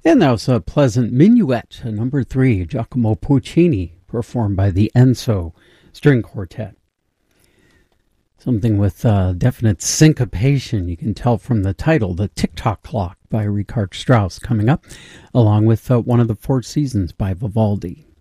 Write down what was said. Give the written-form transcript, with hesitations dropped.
And that was a pleasant minuet, number 3, Giacomo Puccini, performed by the Enzo String Quartet. Something with definite syncopation, you can tell from the title, The Tick-Tock Clock by Richard Strauss coming up, along with one of the Four Seasons by Vivaldi.